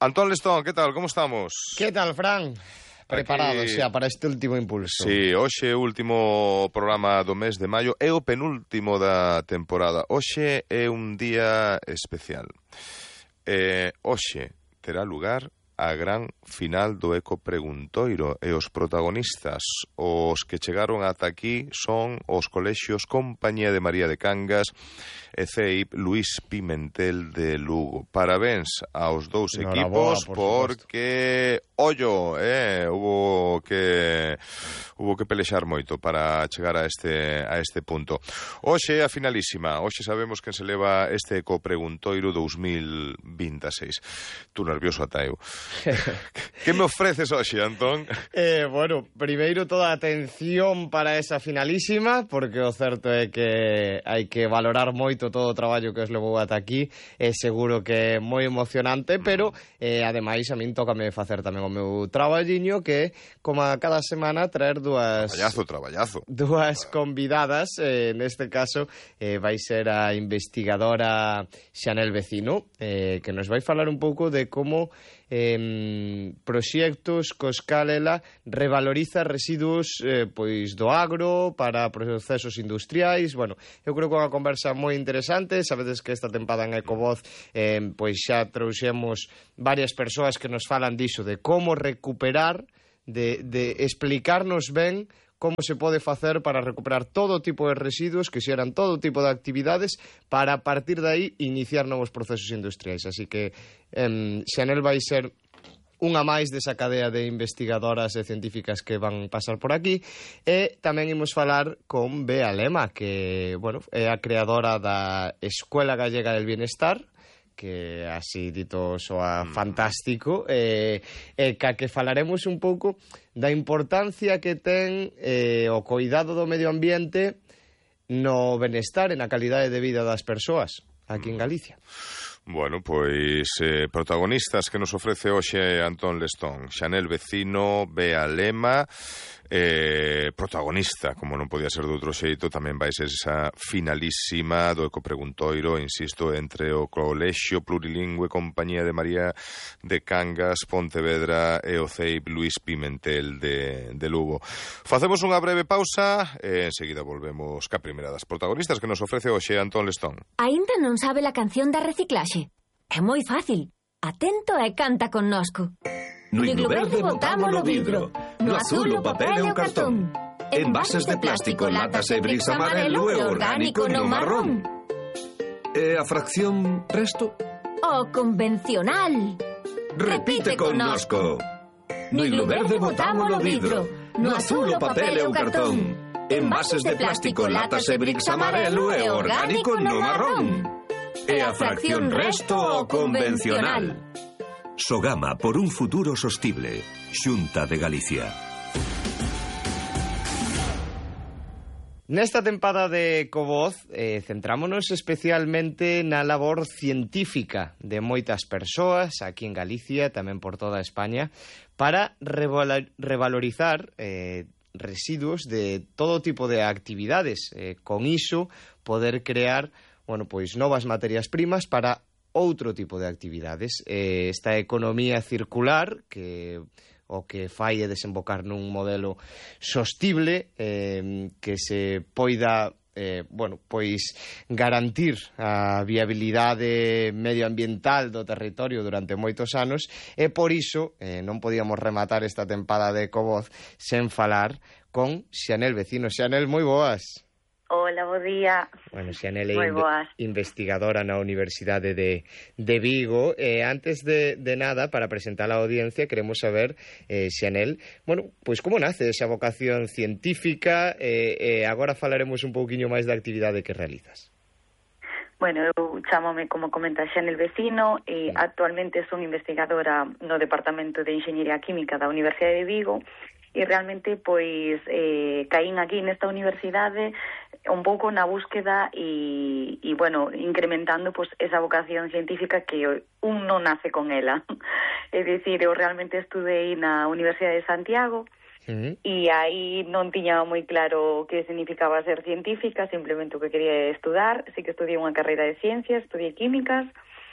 Antón Lestón, ¿qué tal? ¿Cómo estamos? ¿Qué tal, Fran? Preparado xa para este último impulso. Sí, hoxe último programa do mes de maio, é o penúltimo da temporada. Hoxe é un día especial. Hoxe terá lugar a gran final do Eco Preguntoiro e os protagonistas, os que chegaron ata aquí, son os colexios Compañía de María de Cangas e CEIP Luís Pimentel de Lugo. Parabéns aos dous equipos porque, ollo, hubo que pelexar moito para chegar a este punto. Hoxe é a finalísima, hoxe sabemos que se leva este Eco Preguntoiro 2026. Tú nervioso ata eu. Que me ofreces hoxe, Antón? Bueno, primeiro toda a atención para esa finalísima, porque o certo é que hai que valorar moito todo o traballo que os levou ata aquí. É seguro que é moi emocionante, pero ademais a min tócame facer tamén o meu traballiño, que é, como a cada semana, traer dúas convidadas. Neste caso vai ser a investigadora Xanel Vecino, que nos vai falar un pouco de como proxectos cos cal ela revaloriza residuos pois do agro para procesos industriais. Bueno, eu creo que é unha conversa moi interesante. Sabedes que esta tempada en Ecovoz pois xa trouxemos varias persoas que nos falan diso, de como recuperar, de explicarnos ben como se pode facer para recuperar todo tipo de residuos que xeran todo tipo de actividades para, a partir de aí, iniciar novos procesos industriais. Así que Xanel vai ser unha máis desa cadea de investigadoras e científicas que van pasar por aquí. E tamén imos falar con Bea Lema, que, bueno, é a creadora da Escuela Gallega del Bienestar, que así dito soa fantástico, ca que falaremos un pouco da importancia que ten o cuidado do medio ambiente no benestar e na calidade de vida das persoas aquí en Galicia. Bueno, pois protagonistas que nos ofrece hoxe Antón Lestón, Xanel Vecino, Bea Lema, protagonista, como non podía ser de outro xeito, tamén vai ser esa finalísima do Eco Preguntoiro, insisto, entre o Colexio Plurilingüe Compañía de María de Cangas, Pontevedra e o CEIP Luís Pimentel de Lugo. Facemos unha breve pausa e enseguida volvemos ca primeira das protagonistas que nos ofrece hoxe Antón Lestón. Aínda non sabe a canción da reciclaxe? É moi fácil. Atento e canta connosco. No iglo verde botamos o vidro, no azul o papel e o cartón, envases de plástico, latas e bricks amarelo e orgánico no marrón. E a fracción resto? O convencional. Repite connosco. No iglo verde botamos o vidro, no azul o papel e o cartón, envases de plástico, latas e bricks amarelo e orgánico no marrón. E a fracción resto o convencional. Sogama por un futuro sostible. Xunta de Galicia. Nesta tempada de Ecovoz centrámonos especialmente na labor científica de moitas persoas aquí en Galicia, tamén por toda España, para revalorizar residuos de todo tipo de actividades. Con iso poder crear, bueno, pois novas materias primas para outro tipo de actividades. Esta economía circular que o que fai é desembocar nun modelo sostible que se poida pois garantir a viabilidade medioambiental do territorio durante moitos anos, e por iso non podíamos rematar esta tempada de Ecovoz sen falar con Xanel Vecino. Xanel, moi boas. Hola, bo día. Bueno, Xanel é investigadora na Universidade de Vigo. Antes de nada, para presentar a audiencia, queremos saber, Xanel, bueno, pois como nace esa vocación científica, agora falaremos un pouquiño máis da actividade que realizas. Bueno, eu chámome, como comenta, Xanel Vecino, e actualmente son investigadora no Departamento de Enxeñería Química da Universidade de Vigo, e realmente, pois, caín aquí nesta universidade un pouco na búsqueda e bueno, incrementando pois esa vocación científica que un non nace con ela. É dicir, eu realmente estudei na Universidade de Santiago e aí non tiña moi claro que significaba ser científica, simplemente o que quería estudar. Sí que estudiei unha carreira de ciencias, estudiei químicas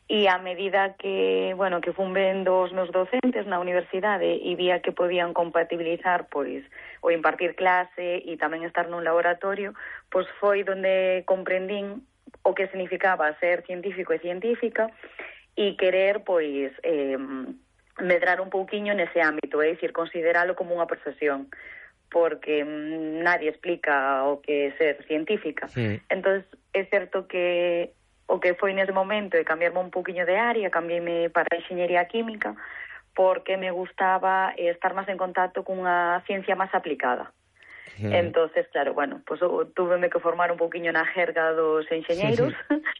E a medida que, bueno, que fun vendo os meus docentes na universidade e vía que podían compatibilizar, pois, o impartir clase e tamén estar nun laboratorio, pois foi donde comprendín o que significaba ser científico e científica e querer, pois, medrar un pouquiño nese ámbito, é dicir, consideralo como unha profesión, porque nadie explica o que é ser científica. Entón, é certo que o que foi nese momento de cambiarme un poquinho de área, cambiéme para a enxeñería química, porque me gustaba estar máis en contacto cunha ciencia máis aplicada. Entonces, claro, bueno, pues túveme que formar un poquinho na jerga dos enxeñeiros,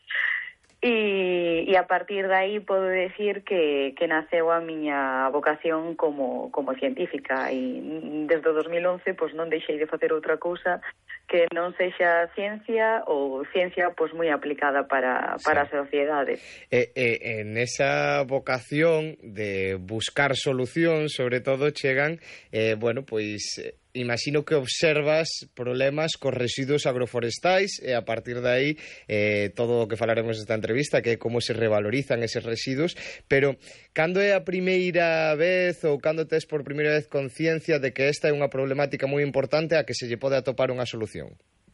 e a partir de aí podo decir que naceu a miña vocación como científica, e desde o 2011 pues non deixei de facer outra cousa que non sexa ciencia ou ciencia pois moi aplicada para a sociedade. En esa vocación de buscar solucións, sobre todo, chegan, bueno, pois imagino que observas problemas cos residuos agroforestais e a partir de aí todo o que falaremos nesta entrevista, que é como se revalorizan eses residuos, pero cando é a primeira vez ou cando tes por primeira vez conciencia de que esta é unha problemática moi importante a que se lle pode atopar unha solución?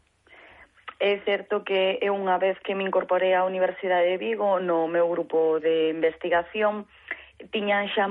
É certo que é unha vez que me incorporei á Universidade de Vigo no meu grupo de investigación, tiñan xa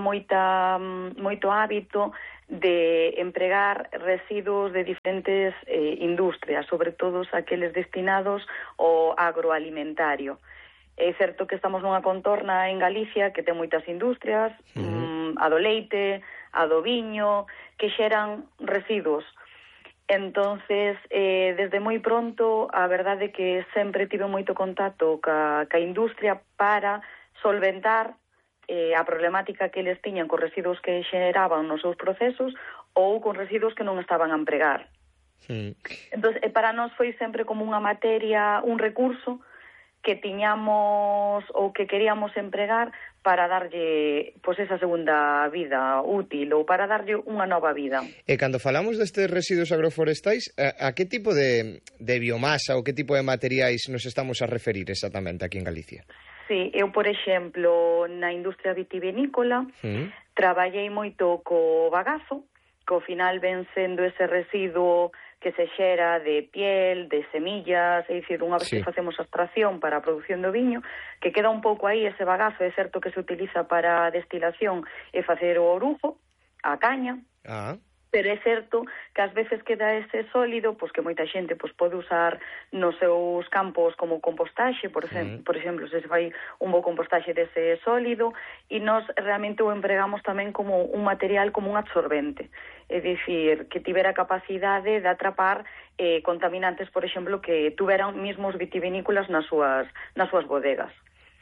moito hábito de empregar residuos de diferentes industrias, sobre todo aqueles destinados ao agroalimentario. É certo que estamos nunha contorna en Galicia que ten moitas industrias, a do leite, a do viño, que xeran residuos. Entonces, desde moi pronto, a verdade é que sempre tive moito contacto ca industria para solventar a problemática que eles tiñan con residuos que xeneraban nos seus procesos ou con residuos que non estaban a empregar. Entón, para nós foi sempre como unha materia, un recurso que tiñamos ou que queríamos empregar para darlle pois esa segunda vida útil ou para darlle unha nova vida. E cando falamos destes residuos agroforestais, a que tipo de biomasa ou que tipo de materiais nos estamos a referir exactamente aquí en Galicia? Sí, eu, por exemplo, na industria vitivinícola traballei moito co bagazo, que ao final ven sendo ese residuo que se xera de piel, de semillas, é dicir, unha vez que facemos a extracción para a produción do viño, que queda un pouco aí ese bagazo, é certo que se utiliza para a destilación e facer o orujo, a caña, pero é certo que ás veces queda ese sólido, pois que moita xente pois pode usar nos seus campos como compostaxe, por exemplo, se fai un bo compostaxe dese sólido, e nós realmente o empregamos tamén como un material, como un absorbente, é dicir, que tivera capacidade de atrapar contaminantes, por exemplo, que tuveran mismos vitivinícolas nas súas bodegas.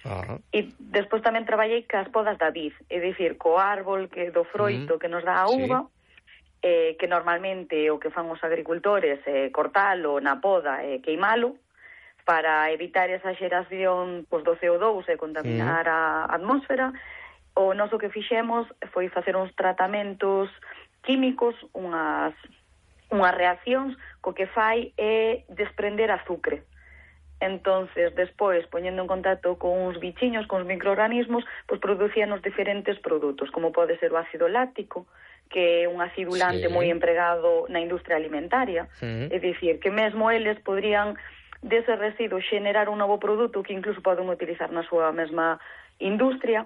E despois tamén traballei cas podas da vid, é dicir, co árbol que do froito que nos dá a uva, que normalmente o que fan os agricultores é cortalo na poda e queimalo para evitar esa xeración pois, do CO2 e contaminar a atmósfera. O noso que fixemos foi facer uns tratamentos químicos, unhas reaccións co que fai é desprender azúcar. Entonces, despois, poñendo en contacto con uns bichiños, con os microorganismos, pois producían os diferentes produtos, como pode ser o ácido láctico, que é un acidulante moi empregado na industria alimentaria. É dicir, que mesmo eles podrían dese residuo xenerar un novo produto que incluso poden utilizar na súa mesma industria.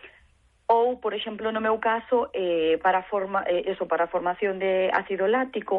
Ou, por exemplo, no meu caso, para a formación de ácido láctico,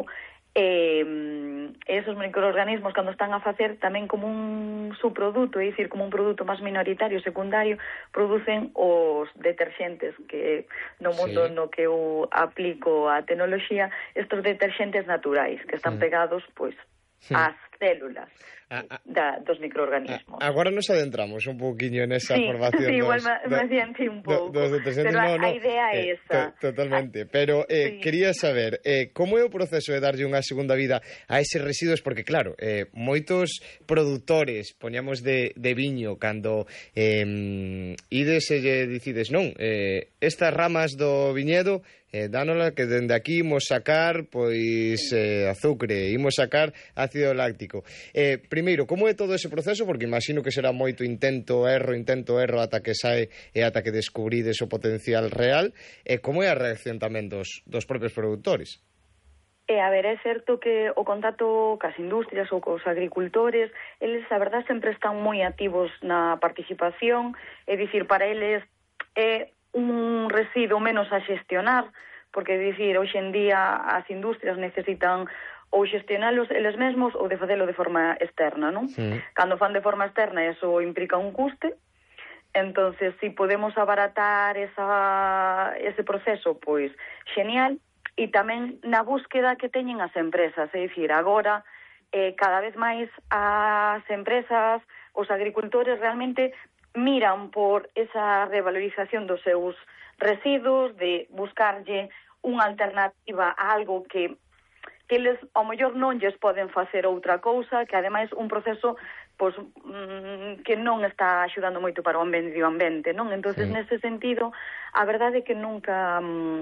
esos microorganismos cando están a facer tamén como un subproduto, é dicir, como un produto máis minoritario, secundario, producen os deterxentes que no mundo no que eu aplico a tecnoloxía, estos deterxentes naturais que están pegados pois ás células dos microorganismos. Agora nos adentramos un pouquiño nesa formación. Sí, igual me adiantei un pouco, pero a idea é esa. Totalmente, pero quería saber como é o proceso de darlle unha segunda vida a eses residuos, porque claro, moitos produtores, poñamos de viño, cando ides e lle dicides non, estas ramas do viñedo dánola que dende aquí imos sacar pois azucre, imos sacar ácido láctico. Primeiro, como é todo ese proceso? Porque imagino que será moito intento erro ata que sae e ata que descubrides o potencial real. Como é a reacción tamén dos propios produtores? A ver, é certo que o contacto cas industrias ou cos agricultores, eles, a verdad, sempre están moi activos na participación, é dicir, para eles é un residuo menos a xestionar, porque, é dicir, hoxe en día as industrias necesitan ou xestionalos eles mesmos ou de facelo de forma externa, non? Sí. Cando fan de forma externa, eso implica un custe. Entonces, si podemos abaratar ese proceso, pois, genial. E tamén na búsqueda que teñen as empresas, é dicir, agora cada vez máis as empresas, os agricultores realmente miran por esa revalorización dos seus residuos, de buscarlle unha alternativa a algo que eles ao mellor non lles poden facer outra cousa, que ademais un proceso pois, que non está axudando moito para o medio ambiente, non? Entonces, nese sentido, a verdade é que nunca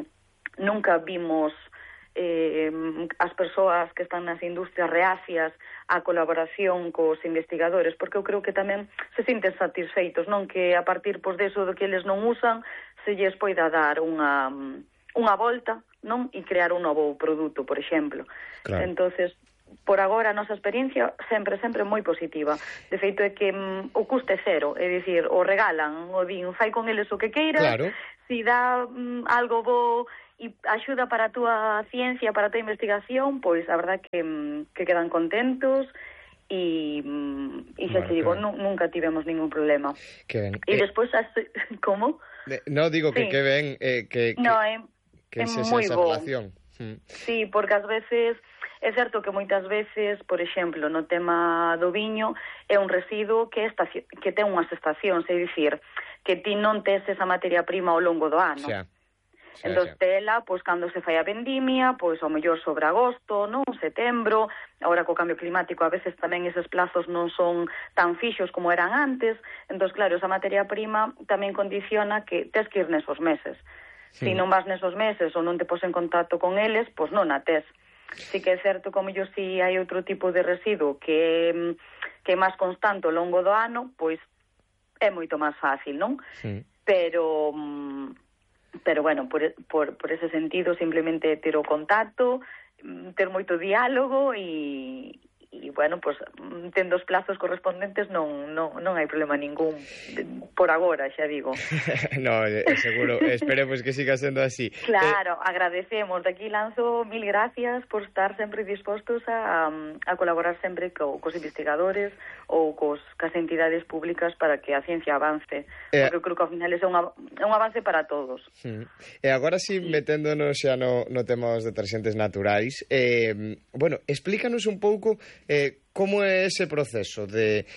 vimos as persoas que están nas industrias reacias á colaboración cos investigadores, porque eu creo que tamén se sinten satisfeitos, non? Que a partir deso do que eles non usan se lles poida dar unha volta, non? E crear un novo produto, por exemplo. Claro. Entonces, por agora a nosa experiencia sempre moi positiva. De feito é que o custe é cero, é dicir, o regalan, o din, fai con eles o que queiras, claro. Si dá algo bo e axuda para a túa ciencia, para a túa investigación, pois a verdad que quedan contentos e xa te digo, nunca tivemos ningún problema. Que ben. E despois, como? No, digo que que ben que é moi bo. Relación. Sí, porque ás veces é certo que moitas veces, por exemplo, no tema do viño, é un residuo que ten unhas estacións, é dicir, que ti non tes esa materia prima ao longo do ano. Entón, tela, pois, cando se fai a vendimia, pois, ao mellor sobre agosto, non? Setembro, agora co cambio climático, a veces tamén eses plazos non son tan fixos como eran antes, entón, claro, esa materia prima tamén condiciona que tes que ir nesos meses. Si non vas nesos meses ou non te pos en contacto con eles, pois non a tes. Si que é certo que, ao mellor, si hai outro tipo de residuo que é máis constante ao longo do ano, pois é moito máis fácil, non? Pero bueno, por ese sentido, simplemente ter o contacto, ter moito diálogo e bueno, pues tendo os plazos correspondentes non hai problema ningún por agora, xa digo. No, seguro, esperemos que siga sendo así. Claro, agradecemos, de aquí lanzo mil gracias por estar sempre dispostos a colaborar sempre cos investigadores ou cas entidades públicas para que a ciencia avance, porque eu creo que ao final é un avance para todos. E agora si, meténdonos xa no tema dos deterxentes naturais, bueno, explícanos un pouco como é ese proceso de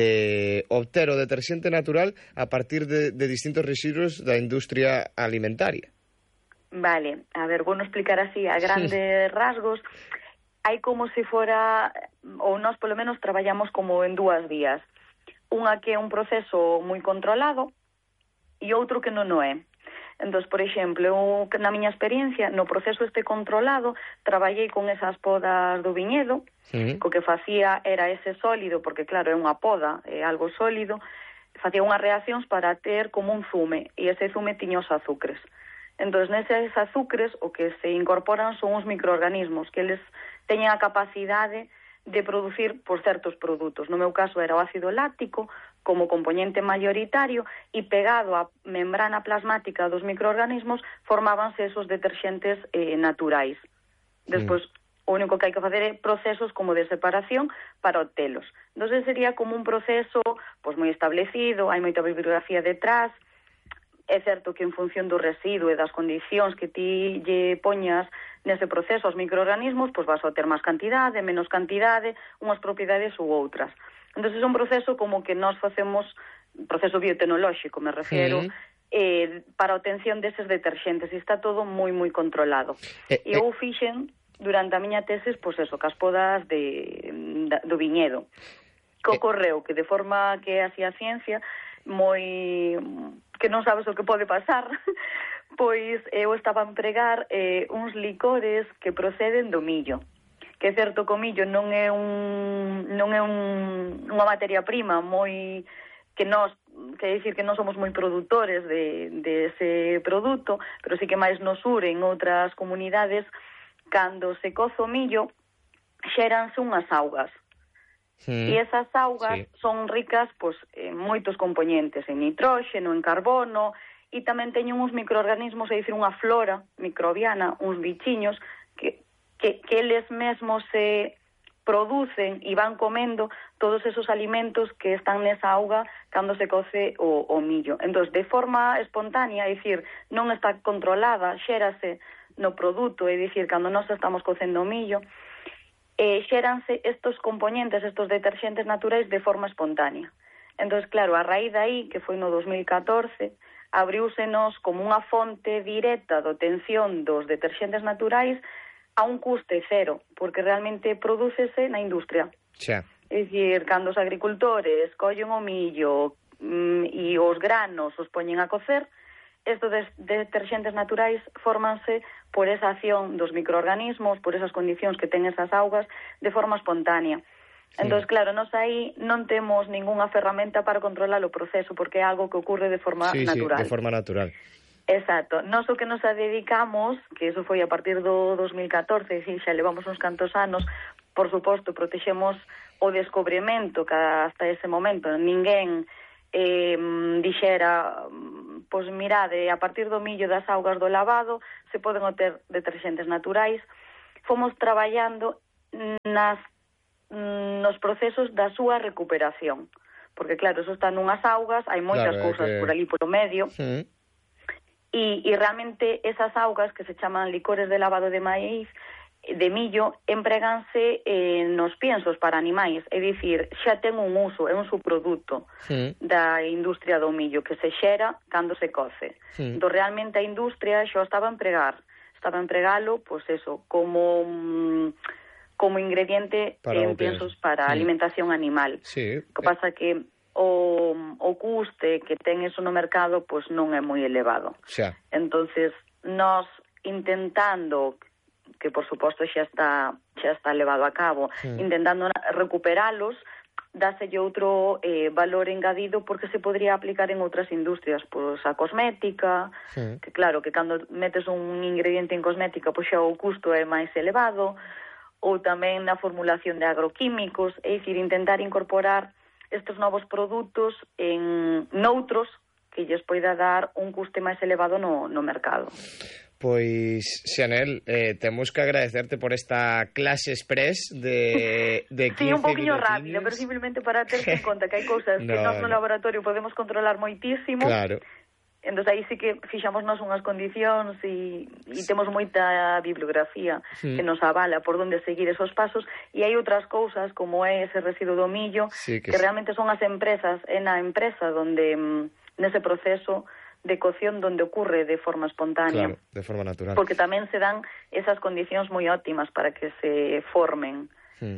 obter o deterxente natural a partir de distintos residuos da industria alimentaria. Vale, a ver, vou explicar así a grandes rasgos. Hai como se fora, ou nós polo menos traballamos como en dúas vías. Unha que é un proceso moi controlado e outro que non o é. Entón, por exemplo, na miña experiencia, no proceso este controlado, traballei con esas podas do viñedo, co que facía era ese sólido, porque claro, é unha poda, é algo sólido, facía unhas reaccións para ter como un zume, e ese zume tiña os azúcares. Entón, neses azúcares, o que se incorporan son os microorganismos, que eles teñen a capacidade de producir por certos produtos. No meu caso era o ácido láctico como componente mayoritario e pegado á membrana plasmática dos microorganismos formábanse esos deterxentes naturais. Despois, o único que hai que facer é procesos como de separación para obtelos. Entón, sería como un proceso pois moi establecido, hai moita bibliografía detrás. É certo que en función do residuo e das condicións que ti lle poñas nese proceso aos microorganismos, pois vas a ter máis cantidade, menos cantidade, unhas propiedades ou outras. Entón, é un proceso como que nós facemos, proceso biotecnolóxico, me refiero, para a obtención deses deterxentes, e está todo moi, moi controlado. E eu fixen, durante a miña tesis, pois eso, cas podas do viñedo. Que ocorreu que de forma que así a ciencia, moi que non sabes o que pode pasar, pois eu estaba a empregar uns licores que proceden do millo. Que é certo que o millo non é unha materia prima moi que decir que non somos moi produtores de ese produto, pero sí que máis no sur en outras comunidades, cando se coce o millo xéranse unhas augas. E esas augas son ricas pois, en moitos componentes, en nitróxeno, en carbono, e tamén teñen uns microorganismos, é dicir, unha flora microbiana, uns bichiños que eles mesmos se producen e van comendo todos esos alimentos que están nesa auga cando se coce o millo. Entón, de forma espontánea, é dicir, non está controlada, xérase no produto, é dicir, cando nós estamos cocendo o millo, xéranse estos componentes, estos deterxentes naturais de forma espontánea. Entón, claro, a raíz de aí, que foi no 2014, abriúsenos como unha fonte directa de obtención dos deterxentes naturais a un custe cero, porque realmente prodúcese na industria. Xa. É dicir, cando os agricultores collen o millo e os granos os poñen a cocer, estos deterxentes naturais fórmanse por esa acción dos microorganismos, por esas condicións que ten esas augas, de forma espontánea. Entón, claro, nós aí non temos ningunha ferramenta para controlar o proceso, porque é algo que ocurre de forma natural. Sí, de forma natural. Exacto. Nós o que nos dedicamos, que eso foi a partir do 2014, xa levamos uns cantos anos, por suposto, protexemos o descobrimento que hasta ese momento ninguén dixera, pois mirade, a partir do millo das augas do lavado se poden obter deterxentes naturais. Fomos traballando nos procesos da súa recuperación, porque claro, eso está nunhas augas, hai moitas cousas por ali polo medio. E realmente esas augas que se chaman licores de lavado de maíz, de millo, empreganse nos piensos para animais, é dicir, xa ten un uso, é un subproduto da industria do millo que se xera cando se coce. Entón, realmente a industria xa estaba a empregalo, pois eso, como ingrediente en piensos para alimentación animal. O que pasa que o custe que ten eso no mercado pois non é moi elevado. Entonces, nós intentando, que por suposto xa está levado a cabo, intentando recuperalos, dáselle outro valor engadido porque se podría aplicar en outras industrias, pois a cosmética, que claro, que cando metes un ingrediente en cosmética, pois xa o custo é máis elevado, ou tamén na formulación de agroquímicos, é dicir, intentar incorporar estes novos produtos en noutros que lles poida dar un custe máis elevado no mercado. Pois, Xanel, temos que agradecerte por esta clase express de 15 sí, un poquinho minutiños. rápido, pero simplemente para ter en conta que hai cousas que nós no laboratorio podemos controlar moitísimo. Claro. Entón, aí sí que fixamos nós unhas condicións e temos moita bibliografía que nos avala por onde seguir esos pasos, e hai outras cousas como é ese residuo do millo, que realmente son as empresas, é na empresa donde nese proceso de cocción donde ocurre de forma espontánea. Claro, de forma natural. Porque tamén se dan esas condicións moi óptimas para que se formen.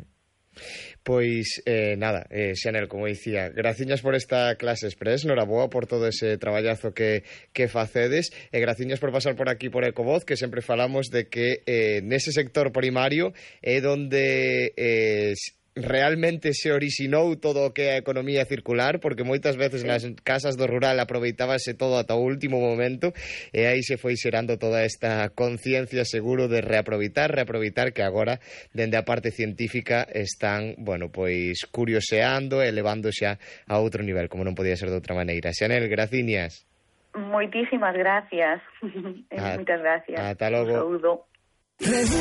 Pois, nada, Xanel, como dicía, graciñas por esta clase express, noraboa por todo ese traballazo que facedes, e graciñas por pasar por aquí por Ecovoz, que sempre falamos de que nese sector primario é donde realmente se orixinou todo o que é a economía circular, porque moitas veces nas casas do rural aproveitábase todo ata o último momento, e aí se foi xerando toda esta conciencia seguro de reaproveitar, que agora, dende a parte científica, están, bueno, pois curioseando e levándose a outro nivel, como non podía ser de outra maneira. Xanel, graciñas. Moitísimas gracias. Moitas gracias. Ata logo. Un saúdo.